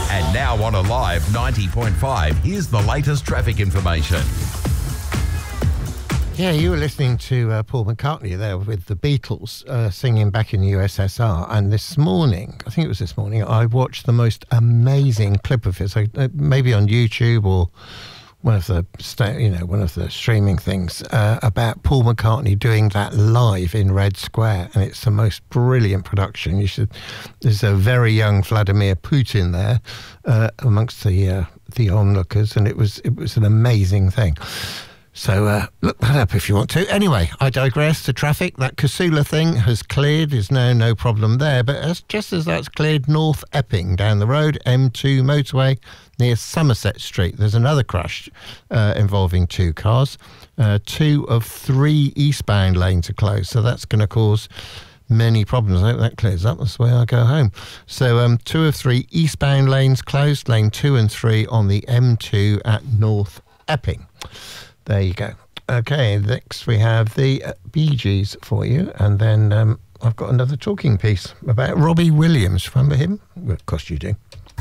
And now on Alive 90.5, here's the latest traffic information. Yeah, you were listening to Paul McCartney there with the Beatles singing Back in the USSR. And this morning, I think it was this morning, I watched the most amazing clip of it. So maybe on YouTube or one of the streaming things about Paul McCartney doing that live in Red Square, and it's the most brilliant production. There's a very young Vladimir Putin there amongst the onlookers, and it was an amazing thing. So look that up if you want to. Anyway, I digress. The traffic, that Casula thing has cleared. There's now no problem there. But just as that's cleared, North Epping down the road, M2 motorway near Somerset Street. There's another crash involving two cars. 2 of 3 eastbound lanes are closed. So that's going to cause many problems. I hope that clears up. That's the way I go home. So 2 of 3 eastbound lanes closed. Lane 2 and 3 on the M2 at North Epping. There you go. Okay, next we have the Bee Gees for you. And then I've got another talking piece about Robbie Williams. Remember him? Well, of course you do.